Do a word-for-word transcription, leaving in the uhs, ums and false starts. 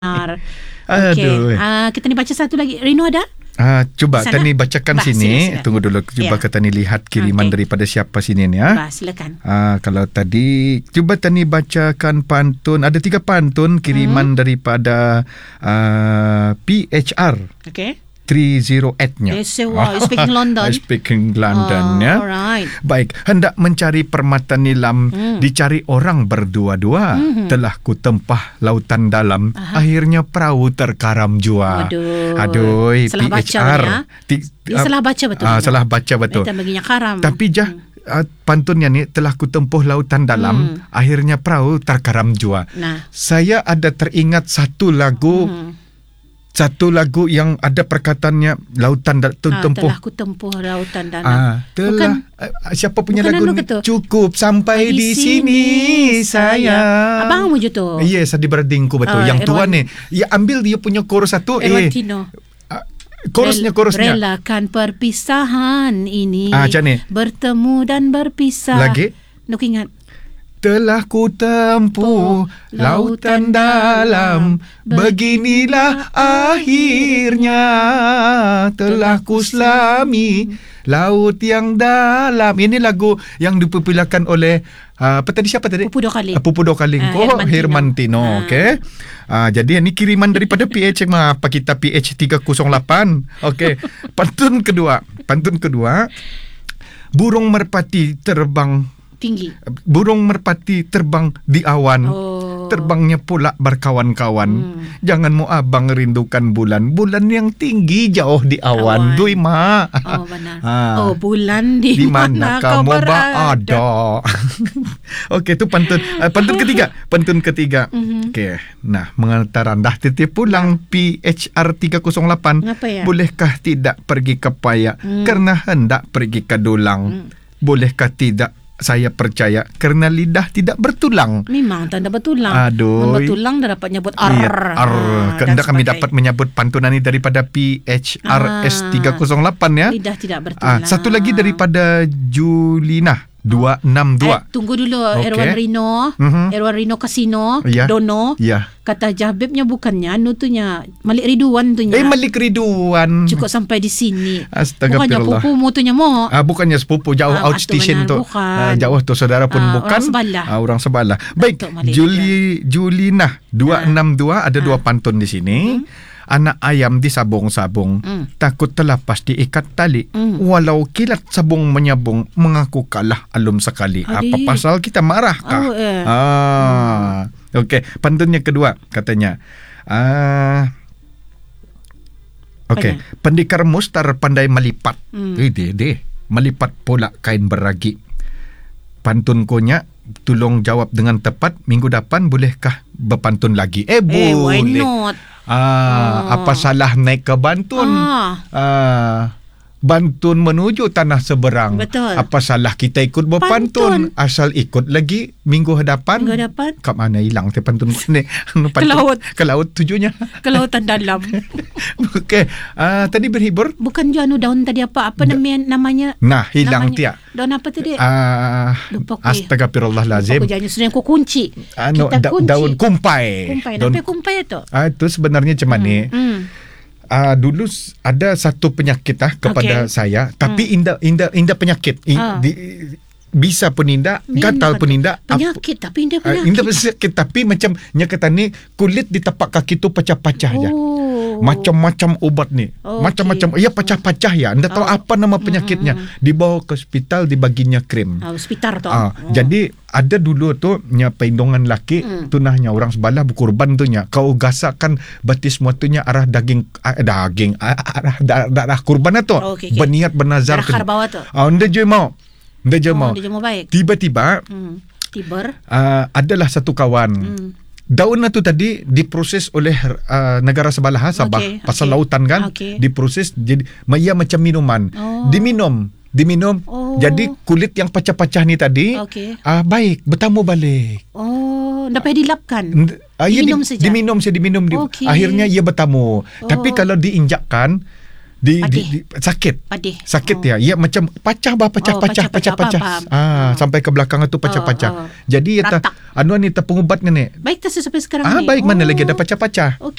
Okay. Aduh. Uh, kita ni baca satu lagi. Rino ada? Ah, cuba Sana? Tani bacakan bah, sini. Sila, sila. Tunggu dulu. Cuba yeah. Tani lihat kiriman okay. daripada siapa sini ni ya. Bah, silakan. Ah, kalau tadi cuba Tani bacakan pantun. Ada tiga pantun kiriman hmm. daripada uh, P H R. Okey. tiga puluh lapan-nya. Yes, wow. Speaking London. Speaking London, oh, ya. Alright. Baik, hendak mencari permata nilam, hmm. dicari orang berdua-dua. Hmm. Telah ku tempah lautan dalam, Aha. akhirnya perahu terkaram jua. Aduh. Aduh, salah P H R. Baca ya. Ti- Dia uh, salah baca betul. Uh, salah baca betul. Dia baginya karam. Tapi jah, hmm. uh, pantunnya ni, telah ku tempuh lautan dalam, hmm. akhirnya perahu terkaram jua. Nah. Saya ada teringat satu lagu, hmm. Satu lagu yang ada perkataannya lautan dan ah, tempuh. Telah ku tempuh lautan dalam. Ah, telah. Bukan, uh, siapa punya lagu ni? Ketu? Cukup sampai di, di sini, sini saya. Abang mu je tu. Yes, Adi Berdingku betul. Uh, yang tua ni. Ya ambil dia punya chorus satu. Erwan eh. Tino. Uh, chorusnya, chorusnya. Relakan perpisahan ini. Ah, macam ni. Bertemu dan berpisah. Lagi? Nuk ingat. Telah ku tempuh lautan dalam, beginilah akhirnya. Telah ku selami laut yang dalam. Ini lagu yang dipopularkan oleh uh, apa tadi siapa tadi? Pupudo Kaling. Uh, Pupudo Kaling. Uh, uh, Herman Tino. Uh. Okey. Uh, jadi ini kiriman daripada P H apa kita P H tiga kosong lapan. Okey. Pantun kedua. Pantun kedua. Burung merpati terbang tinggi. Burung merpati terbang di awan. Oh. Terbangnya pula berkawan-kawan. Hmm. Jangan mu abang rindukan bulan. Bulan yang tinggi jauh di awan. awan. Dui ma. Oh benar. Ha. Oh bulan di, di mana, mana kamu berada. Okey, itu pantun uh, pantun ketiga. Pantun ketiga. Mm-hmm. Okey. Nah, mengantaran dah titip pulang P H R tiga kosong lapan. Ya? Bolehkah tidak pergi ke Payak mm. kerana hendak pergi ke Dulang? Mm. Bolehkah tidak saya percaya kerana lidah tidak bertulang. Memang tanda bertulang. Aduh. Bertulang dah dapat nyebut ar. Ya, ar. Ah, Kena kami dapat menyebut pantunan ini daripada P H R S tiga kosong lapan ya. Lidah tidak bertulang. Ah, satu lagi daripada Julina dua enam dua. Eh, tunggu dulu okay. Erwan Rino. Mm-hmm. Erwan Rino Kasino. Yeah. Dono. Yeah. Kata Jabibnya bukannya anu tu nya Malik Ridwan tu nya. Eh Malik Ridwan. Cukup sampai di sini. Astagfirullah. Bukannya pupu mu tu nya mo. Ah bukannya sepupu jauh ah, outstation tu. Ah, jauh tu saudara pun ah, bukan. Orang sebelah. Ah, orang sebelah. Baik. Juli Julina dua enam dua ada ah. dua pantun di sini. Hmm. Anak ayam disabung-sabung, mm. takut terlepas diikat tali. Mm. Walau kilat sabung menyabung, mengaku kalah alum sekali. Adi. Apa pasal kita marahkah? Oh, eh. ah. mm. Okey, pantunnya kedua katanya. Ah. Okey, pendekar mustar pandai melipat. Mm. Eh, deh, deh. Melipat pula kain beragi. Pantun konya, tolong jawab dengan tepat. Minggu depan bolehkah berpantun lagi? Eh, boleh. Eh, why not? Ah, oh. Apa salah naik ke Bantun? Ah. Ah, Bantun menuju tanah seberang. Betul. Apa salah kita ikut berpantun? Pantun. Asal ikut lagi minggu hadapan. Minggu hadapan. Kat mana hilang tu pantun ni? Ke laut. Ke laut tujuannya. Ke lautan dalam. Okey. Ah, tadi berhibur? Bukan je anu daun tadi apa? Apa da- namanya? namanya? Nah, hilang tiap. Daun apa tadi? Ah, astagfirullahalazim. Lupa ko sudah yang ku kunci. Anu, kita da- kunci. Daun kumpai. Kumpai. Daun, apa kumpai tu? Ah, itu sebenarnya macam mana? Hmm. Hmm. Uh, dulu ada satu penyakit ah kepada okay. saya, tapi hmm. indah indah indah penyakit. I, ah. di, bisa pun indah, gatal pun indah. Penyakit ap, tapi indah penyakit. Uh, indah penyakit tapi macam nya kata ni kulit di tapak kaki tu pecah-pecah oh. je. Macam-macam ubat ni. Oh, macam-macam. Okay. Ya pecah-pecah ya. Anda tahu oh. apa nama penyakitnya? Mm-hmm. Dibawa ke hospital, dibaginya krim. Oh, hospital tu. Uh, oh. Jadi ada dulu tu nya perlindungan laki mm. tunahnya orang sebelah berkorban tu nya. Kau gasakkan batis muatunya arah daging uh, daging uh, arah darah, darah kurban tu. Oh, okay, okay. Berniat bernazar tu. Darah bawah tu. Ah, uh, anda je mau. Anda je oh, mau. Dia je mau baik. Tiba-tiba mm. Tiber uh, adalah satu kawan. Mm. Daun itu tadi diproses oleh uh, negara sebelah Sabah okay, pasal okay. lautan kan okay. diproses jadi ia macam minuman oh. diminum diminum oh. jadi kulit yang pecah-pecah ni tadi okay. uh, baik bertamu balik oh dapat dilapkan uh, diminum di, saja diminum saja diminum okay. akhirnya ia bertamu oh. tapi kalau diinjakkan Di, di, di sakit Padih. sakit oh. ya ya macam pecah bah pecah oh, pecah pecah pecah, pecah. Ah, oh. sampai ke belakang itu pecah-pecah oh, oh. jadi ya ta anu ni ta pengubatnya ni baik tak sampai sekarang ah, ni baik oh. mana lagi ada pecah-pecah okay.